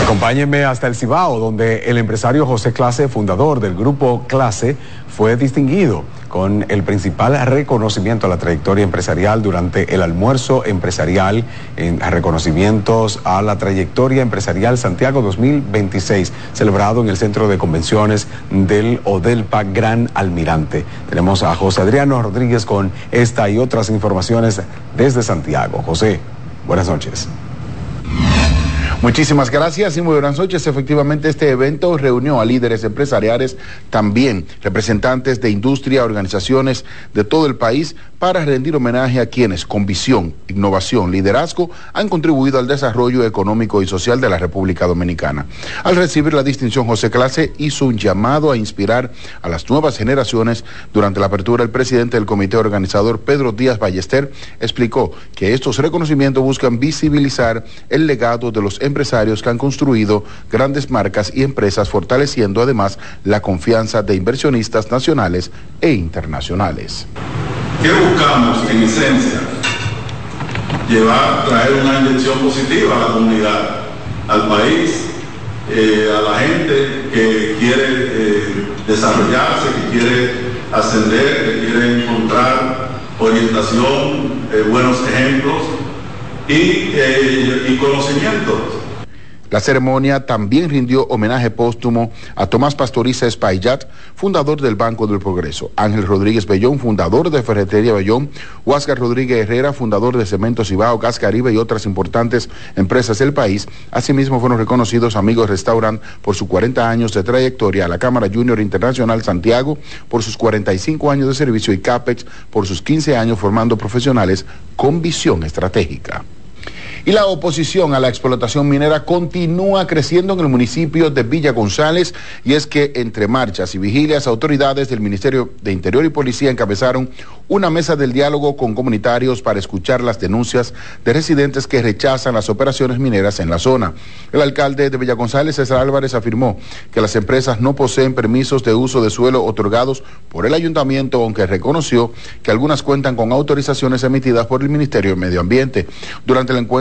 Acompáñenme hasta el Cibao, donde el empresario José Clase, fundador del grupo Clase, fue distinguido con el principal reconocimiento a la trayectoria empresarial durante el almuerzo empresarial en reconocimientos a la trayectoria empresarial Santiago 2026, celebrado en el Centro de Convenciones del Odelpa Gran Almirante. Tenemos a José Adriano Rodríguez con esta y otras informaciones desde Santiago. José, buenas noches. Muchísimas gracias y muy buenas noches. Efectivamente, este evento reunió a líderes empresariales, también representantes de industria, organizaciones de todo el país, para rendir homenaje a quienes, con visión, innovación, liderazgo, han contribuido al desarrollo económico y social de la República Dominicana. Al recibir la distinción, José Clase hizo un llamado a inspirar a las nuevas generaciones. Durante la apertura, el presidente del comité organizador, Pedro Díaz Ballester, explicó que estos reconocimientos buscan visibilizar el legado de los empresarios que han construido grandes marcas y empresas, fortaleciendo además la confianza de inversionistas nacionales e internacionales. ¿Qué buscamos en esencia? Traer una inyección positiva a la comunidad, al país, a la gente que quiere desarrollarse, que quiere ascender, que quiere encontrar orientación, buenos ejemplos y conocimientos. La ceremonia también rindió homenaje póstumo a Tomás Pastoriza Espaillat, fundador del Banco del Progreso, Ángel Rodríguez Bellón, fundador de Ferretería Bellón, Huáscar Rodríguez Herrera, fundador de Cementos Cibao, Gas Caribe y otras importantes empresas del país. Asimismo fueron reconocidos Amigos Restaurant por sus 40 años de trayectoria, a la Cámara Junior Internacional Santiago por sus 45 años de servicio y CAPEX por sus 15 años formando profesionales con visión estratégica. Y la oposición a la explotación minera continúa creciendo en el municipio de Villa González, y es que entre marchas y vigilias, autoridades del Ministerio de Interior y Policía encabezaron una mesa del diálogo con comunitarios para escuchar las denuncias de residentes que rechazan las operaciones mineras en la zona. El alcalde de Villa González, César Álvarez, afirmó que las empresas no poseen permisos de uso de suelo otorgados por el ayuntamiento, aunque reconoció que algunas cuentan con autorizaciones emitidas por el Ministerio de Medio Ambiente. Durante el encuentro